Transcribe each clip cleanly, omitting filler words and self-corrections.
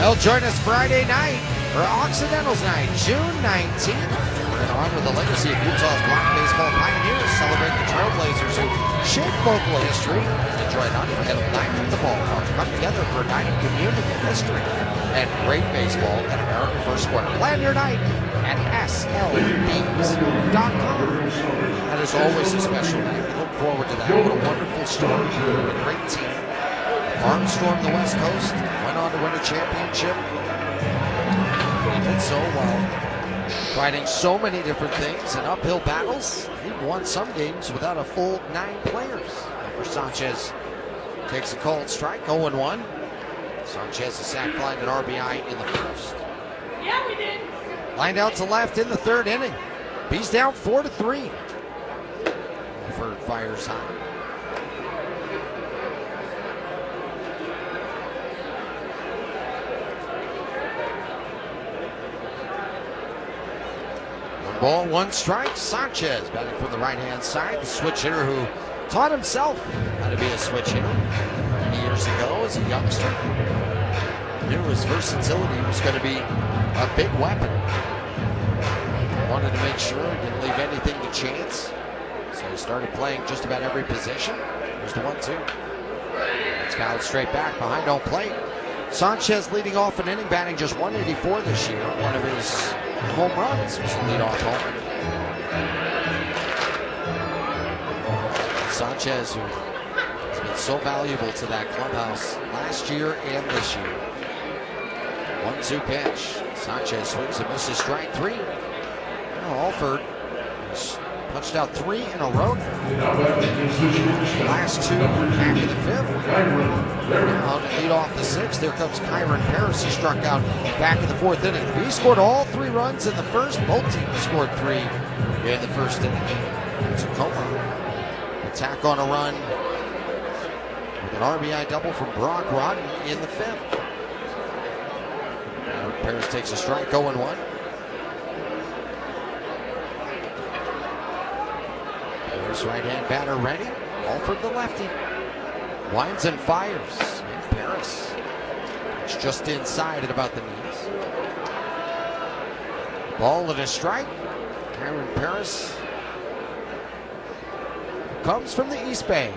They'll join us Friday night for Occidentals Night, June 19th. And on with the legacy of Utah's Black baseball pioneers, celebrate the Trailblazers who shaped local history. Enjoy an unforgettable night at the ballpark. Come together for a night of community, history, and great baseball at America First Square. Plan your night at slbees.com. That is always a special night. We look forward to that. What a wonderful story. A great team. Stormed the West Coast, went on to win a championship. He did so well, fighting so many different things and uphill battles. He won some games without a full 9 players. After Sanchez takes a called strike, 0-1. Sanchez a sac fly and an RBI in the first. Yeah, we did. Lined out to left in the third inning. Bees down 4-3. Ford fires high. Ball, 1 strike. Sanchez batting from the right-hand side. The switch hitter who taught himself how to be a switch hitter many years ago as a youngster. Knew his versatility was going to be a big weapon. Wanted to make sure he didn't leave anything to chance. So he started playing just about every position. There's the 1-2. It's fouled straight back behind home plate. Sanchez leading off an inning, batting just 184 this year. One of his home runs was a leadoff homer. Sanchez, who has been so valuable to that clubhouse last year and this year. 1-2 pitch. Sanchez swings and misses, strike 3. Now Alford has punched out 3 in a row now. Last 2 back in the 5th. Now to lead off the 6th, there comes Kyron Paris. He struck out back in the 4th inning. He scored all 3 runs in the first. Both teams scored 3 in the first inning. Tacoma attack on a run with an RBI double from Brock Rodden in the 5th. Paris takes a strike, 0-1. Paris right-hand batter ready. Alford the lefty. Winds and fires. And Paris. It's just inside at about the knees. Ball and a strike. Aaron Paris comes from the East Bay.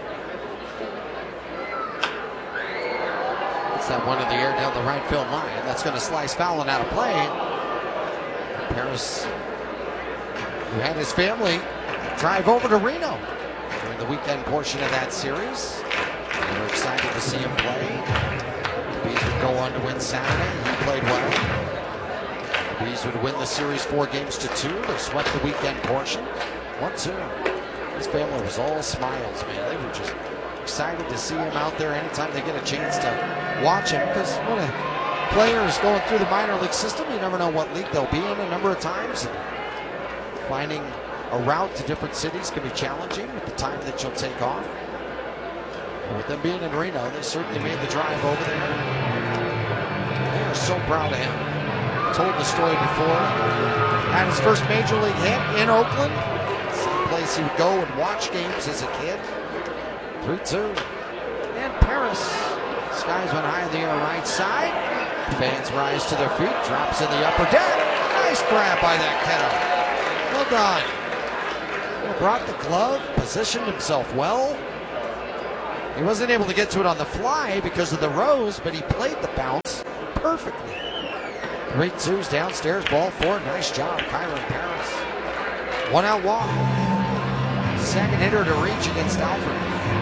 It's that one in the air down the right field line. That's going to slice foul and out of play. Paris, who had his family drive over to Reno during the weekend portion of that series. They were excited to see him play. The Bees would go on to win Saturday. He played well. The Bees would win the series 4-2. They swept the weekend portion. 1-2. His family was all smiles, man. They were just excited to see him out there anytime they get a chance to watch him, because when a player is going through the minor league system, you never know what league they'll be in a number of times. And finding a route to different cities can be challenging with the time that you'll take off. But with them being in Reno, they certainly made the drive over there. They are so proud of him. I told the story before. Had his first major league hit in Oakland. Same place he would go and watch games as a kid. 3-2. And Paris. Skies went high in the air right side. Fans rise to their feet. Drops in the upper deck. Nice grab by that kiddo. Well done. Brought the glove, positioned himself well. He wasn't able to get to it on the fly because of the rows, but he played the bounce perfectly. 3-2's downstairs, ball 4. Nice job, Kyron Paris. 1 out walk. Second hitter to reach against Alfred.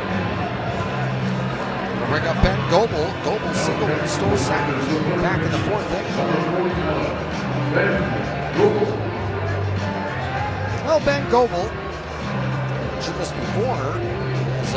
Bring up Ben Goebel. Goebel single, stole second. Back in the 4th inning. Well, Ben Goebel, mentioned this before, has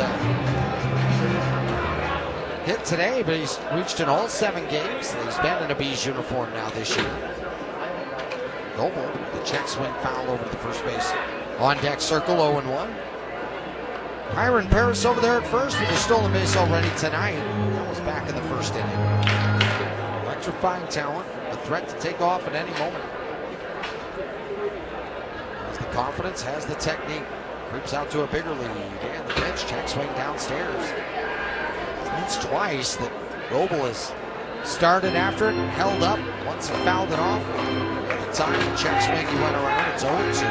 hit today, but he's reached in all 7 games. He's been in a Bees uniform now this year. Goebel, the check swing foul over to the first base on deck circle, 0-1. Kyron Paris over there at first with a stolen base already tonight. That was back in the 1st inning. Electrifying talent, a threat to take off at any moment. Has the confidence, has the technique. Creeps out to a bigger lead, and the pitch, check swing downstairs. It's twice that Goebel has Started after it, held up. Once he fouled it off, the time check swing he went around. It's 0-2.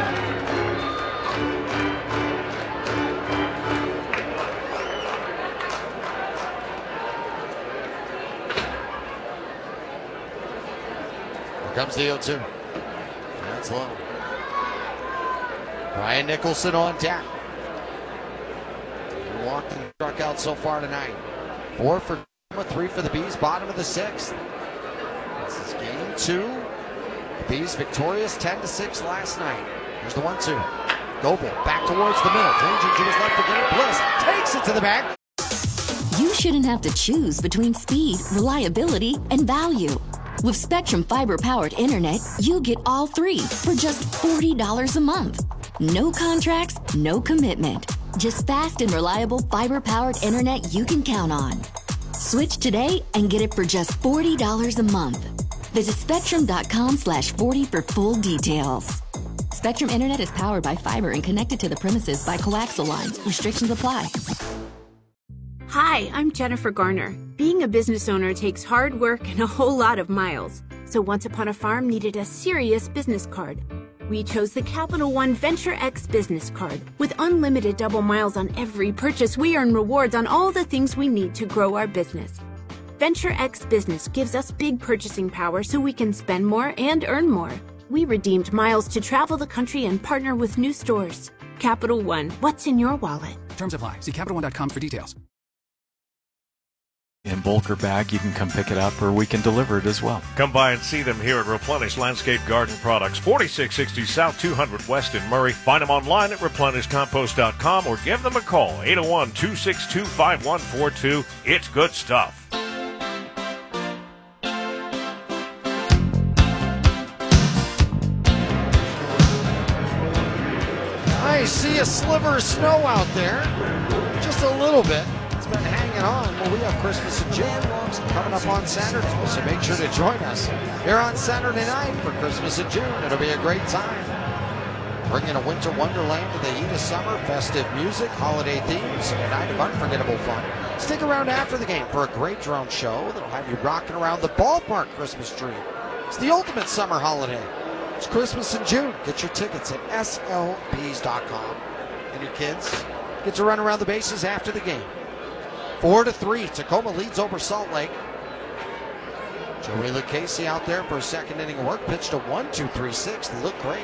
Here comes the 0-2. That's low. Ryan Nicholson on tap. Walked and struck out so far tonight. 4 for 3 for the Bees, bottom of the 6th. This is game 2. The Bees victorious 10-6 last night. Here's the 1-2. Goebel back towards the middle. Changing to his left again. Bliss takes it to the back. You shouldn't have to choose between speed, reliability, and value. With Spectrum Fiber-powered internet, you get all 3 for just $40 a month. No contracts, no commitment. Just fast and reliable fiber-powered internet you can count on. Switch today and get it for just $40 a month. Visit spectrum.com/40 for full details. Spectrum Internet is powered by fiber and connected to the premises by coaxial lines. Restrictions apply. Hi, I'm Jennifer Garner. Being a business owner takes hard work and a whole lot of miles. So Once Upon a Farm needed a serious business card. We chose the Capital One Venture X business card. With unlimited double miles on every purchase, we earn rewards on all the things we need to grow our business. Venture X Business gives us big purchasing power so we can spend more and earn more. We redeemed miles to travel the country and partner with new stores. Capital One, what's in your wallet? Terms apply. See CapitalOne.com for details. In bulk or bag, you can come pick it up or we can deliver it as well. Come by and see them here at Replenish Landscape Garden Products, 4660 South 200 West in Murray. Find them online at replenishcompost.com or give them a call, 801-262-5142. It's good stuff. I see a sliver of snow out there, just a little bit. It's been hanging on. Well, we have Christmas in June coming up on Saturday, so make sure to join us here on Saturday night for Christmas in June. It'll be a great time. Bringing a winter wonderland to the heat of summer, festive music, holiday themes, and a night of unforgettable fun. Stick around after the game for a great drone show that'll have you rocking around the ballpark Christmas tree. It's the ultimate summer holiday. It's Christmas in June. Get your tickets at slbs.com. And your kids get to run around the bases after the game. 4-3, Tacoma leads over Salt Lake. Joey Lucchese out there for a second inning of work. Pitched a 1-2-3-6. They look great.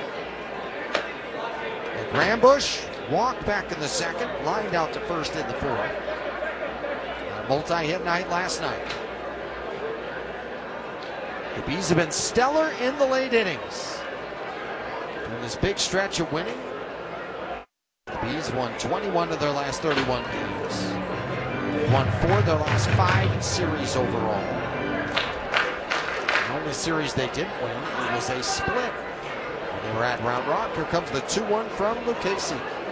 And Grambush walked back in the second. Lined out to first in the fourth. A multi-hit night last night. The Bees have been stellar in the late innings. In this big stretch of winning, the Bees won 21 of their last 31 games. Won 4 of their last 5 series overall. The only series they didn't win, it was a split. When they were at Round Rock. Here comes the 2-1 from Lucchese.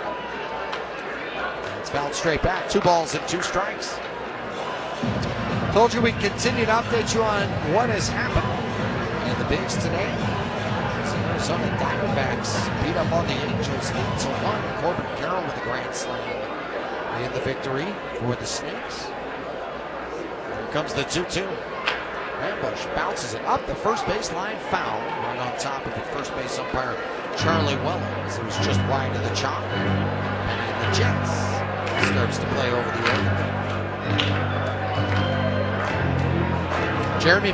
It's fouled straight back. 2 balls and 2 strikes. Told you we'd continue to update you on what has happened in the bigs today. The Arizona Diamondbacks beat up on the Angels 8-1. Corbin Carroll with a grand slam in the victory for the Snakes. Here comes the 2-2. Rambush bounces it up the first base line, foul right on top of the first base umpire Charlie Weller, as it was just wide of the chop. And then the Jets starts to play over the end. Jeremy